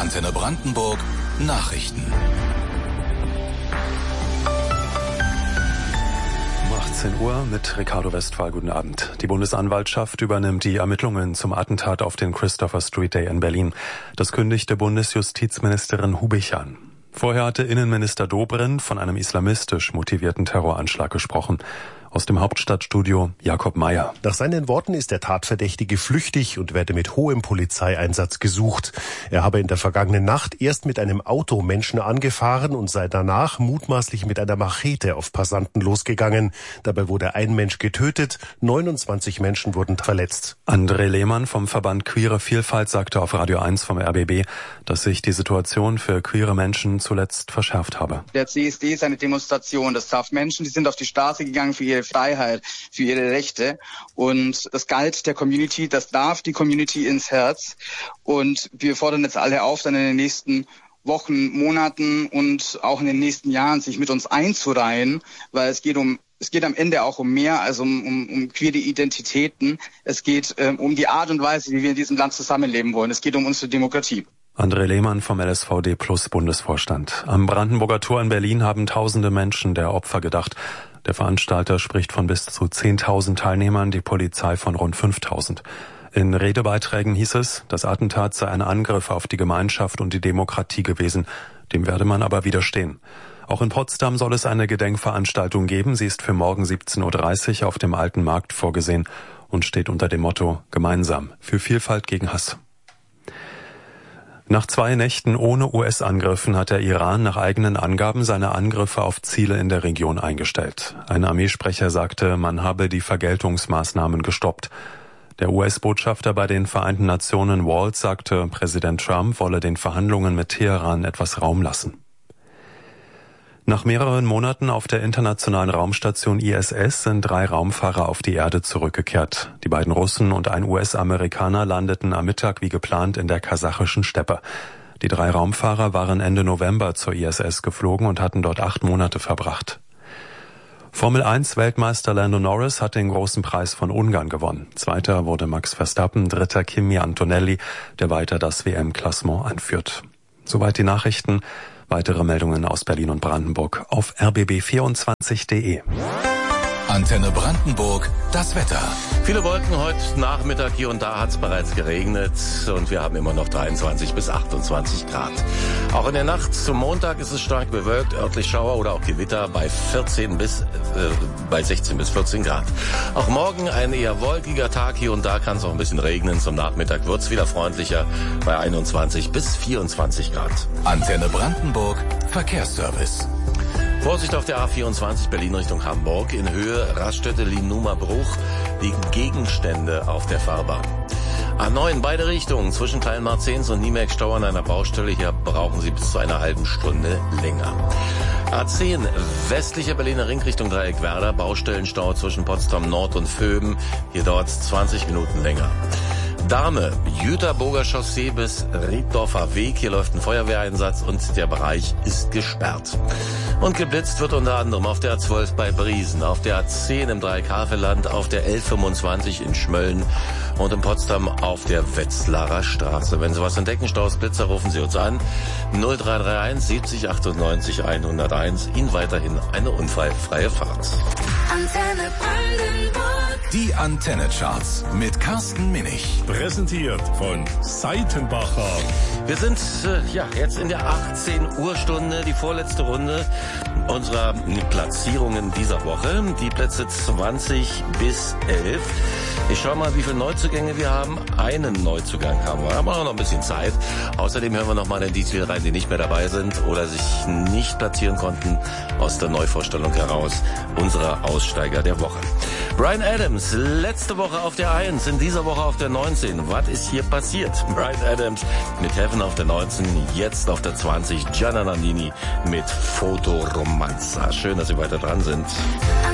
Antenne Brandenburg Nachrichten. Um 18 Uhr mit Ricardo Westphal. Guten Abend. Die Bundesanwaltschaft übernimmt die Ermittlungen zum Attentat auf den Christopher Street Day in Berlin. Das kündigte Bundesjustizministerin Hubich an. Vorher hatte Innenminister Dobrindt von einem islamistisch motivierten Terroranschlag gesprochen. Aus dem Hauptstadtstudio Jakob Mayer. Nach seinen Worten ist der Tatverdächtige flüchtig und werde mit hohem Polizeieinsatz gesucht. Er habe in der vergangenen Nacht erst mit einem Auto Menschen angefahren und sei danach mutmaßlich mit einer Machete auf Passanten losgegangen. Dabei wurde ein Mensch getötet, 29 Menschen wurden verletzt. André Lehmann vom Verband Queere Vielfalt sagte auf Radio 1 vom RBB, dass sich die Situation für queere Menschen zuletzt verschärft habe. Der CSD ist eine Demonstration. Das traf Menschen, die sind auf die Straße gegangen für ihre Freiheit, für ihre Rechte. Und das galt der Community, das darf die Community ins Herz. Und wir fordern jetzt alle auf, dann in den nächsten Wochen, Monaten und auch in den nächsten Jahren sich mit uns einzureihen, weil es geht am Ende auch um mehr als um queere Identitäten. Es geht um die Art und Weise, wie wir in diesem Land zusammenleben wollen. Es geht um unsere Demokratie. André Lehmann vom LSVD Plus Bundesvorstand. Am Brandenburger Tor in Berlin haben tausende Menschen der Opfer gedacht. Der Veranstalter spricht von bis zu 10.000 Teilnehmern, die Polizei von rund 5.000. In Redebeiträgen hieß es, das Attentat sei ein Angriff auf die Gemeinschaft und die Demokratie gewesen. Dem werde man aber widerstehen. Auch in Potsdam soll es eine Gedenkveranstaltung geben. Sie ist für morgen 17.30 Uhr auf dem Alten Markt vorgesehen und steht unter dem Motto Gemeinsam für Vielfalt gegen Hass. Nach 2 Nächten ohne US-Angriffen hat der Iran nach eigenen Angaben seine Angriffe auf Ziele in der Region eingestellt. Ein Armeesprecher sagte, man habe die Vergeltungsmaßnahmen gestoppt. Der US-Botschafter bei den Vereinten Nationen Waltz sagte, Präsident Trump wolle den Verhandlungen mit Teheran etwas Raum lassen. Nach mehreren Monaten auf der internationalen Raumstation ISS sind 3 Raumfahrer auf die Erde zurückgekehrt. Die beiden Russen und ein US-Amerikaner landeten am Mittag wie geplant in der kasachischen Steppe. Die 3 Raumfahrer waren Ende November zur ISS geflogen und hatten dort 8 Monate verbracht. Formel-1-Weltmeister Lando Norris hat den großen Preis von Ungarn gewonnen. Zweiter wurde Max Verstappen, dritter Kimi Antonelli, der weiter das WM-Klassement anführt. Soweit die Nachrichten. Weitere Meldungen aus Berlin und Brandenburg auf rbb24.de. Antenne Brandenburg, das Wetter. Viele Wolken heute Nachmittag, hier und da hat es bereits geregnet und wir haben immer noch 23 bis 28 Grad. Auch in der Nacht zum Montag ist es stark bewölkt, örtlich Schauer oder auch Gewitter bei 16 bis 14 Grad. Auch morgen ein eher wolkiger Tag, hier und da kann es auch ein bisschen regnen. Zum Nachmittag wird es wieder freundlicher bei 21 bis 24 Grad. Antenne Brandenburg, Verkehrsservice. Vorsicht auf der A24 Berlin Richtung Hamburg. In Höhe Raststätte Linuma Bruch liegen Gegenstände auf der Fahrbahn. A9 beide Richtungen zwischen Kleinmarzens und Niemerk-Stau an einer Baustelle. Hier brauchen Sie bis zu einer halben Stunde länger. A10 westliche Berliner Ring Richtung Dreieck-Werder. Baustellenstau zwischen Potsdam Nord und Vöben. Hier dauert es 20 Minuten länger. Dahme, Jüterburger Chaussee bis Rieddorfer Weg. Hier läuft ein Feuerwehreinsatz und der Bereich ist gesperrt. Und geblitzt wird unter anderem auf der A12 bei Briesen, auf der A10 im Dreieck-Havelland, auf der L25 in Schmölln und in Potsdam auf der Wetzlarer Straße. Wenn Sie was entdecken, Staus, Blitzer, rufen Sie uns an. 0331 70 98 101. Ihnen weiterhin eine unfallfreie Fahrt. Antenne Brandenburg. Die Antenne-Charts mit Carsten Minich. Präsentiert von Seitenbacher. Wir sind jetzt in der 18 Uhr Stunde, die vorletzte Runde unserer Platzierungen dieser Woche. Die Plätze 20 bis 11. Ich schaue mal, wie viele Neuzugänge wir haben. Einen Neuzugang haben wir, aber auch noch ein bisschen Zeit. Außerdem hören wir noch mal in die Titel rein, die nicht mehr dabei sind oder sich nicht platzieren konnten aus der Neuvorstellung heraus unserer Aussteiger der Woche. Bryan Adams, letzte Woche auf der 1, in dieser Woche auf der 19. Was ist hier passiert? Bryan Adams mit Heaven auf der 19, jetzt auf der 20. Gianna Nannini mit Fotoromanza. Schön, dass Sie weiter dran sind.